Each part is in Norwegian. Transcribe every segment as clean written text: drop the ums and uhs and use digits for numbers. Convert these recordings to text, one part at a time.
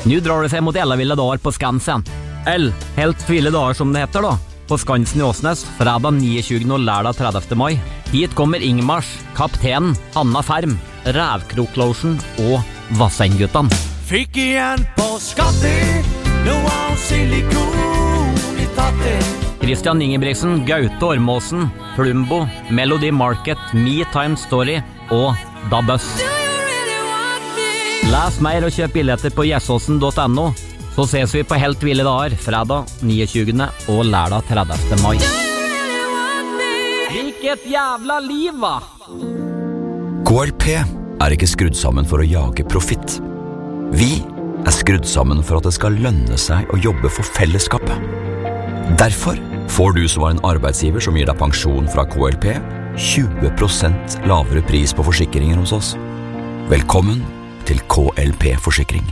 Nu drar det sig mot ellavilla dagar på Skansen. Helt ville dagar som det heter då. På Skansen i Åsnes, fredag 29. og lørdag 30. mai. Hit kommer Ingmars, Kaptenen, Hanna Ferm, Rævkroklosjen og Vassendguttan. Fikk igjen på skatter, noe silikon I tatter. Christian Ingebrigtsen, Gaute Ormåsen, Plumbo, Melody Market, Me Time Story og Da Buzz. Les mer og kjøp billetter på gjesåsen.no. Så ses vi på Helt ville dager, fredag 29. og lørdag 30. mai. Hvilket jævla liv, va? KLP ikke skrudd sammen for å jage profitt. Vi skrudd sammen for at det skal lønne seg å jobbe for fellesskapet. Derfor får du som en arbeidsgiver som gir deg pensjon fra KLP 20% lavere pris på forsikringer hos oss. Velkommen til KLP Forsikring.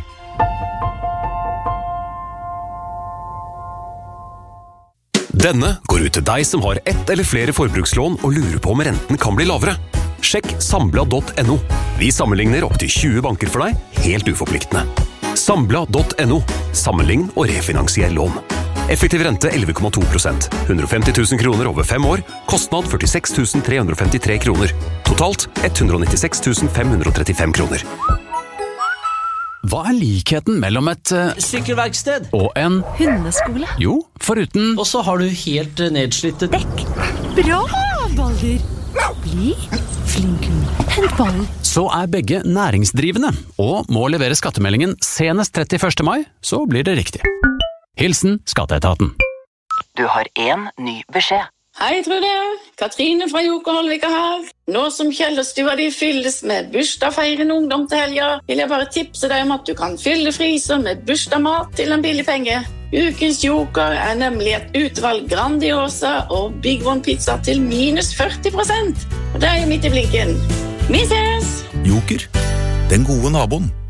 Denne går ut til deg som har ett eller flere forbrukslån og lurer på om renten kan bli lavere. Sjekk Sambla.no. Vi sammenligner opp til 20 banker for deg, helt uforpliktende. Sambla.no. Sammenlign og refinansier lån. Effektiv rente 11,2%. 150 000 kroner over 5 år. Kostnad 46 353 kroner. Totalt 196 535 kroner. Hva likheten mellom et sykkelverksted og en hundeskole? Jo, foruten. Og så har du helt nedslitte dekk. Bra, Balder. Bli flink, hent ballen. Så begge næringsdrivende og må levere skattemeldingen senest 31. mai, så blir det riktig. Hilsen Skatteetaten. Du har en ny beskjed. Hei, Trude. Katrine fra Joker Holvika her. Nå som Kjellerstua de fylles med bursdagsfeirende ungdom til helga, vil jeg bare tipse deg om at du kan fylle fryser med bursdagsmat til en billig penge. Ukens Joker nemlig et utvalg Grandiosa og Big One pizza til minus 40%. Og det jo midt i blinken. Vi ses! Joker, den gode naboen.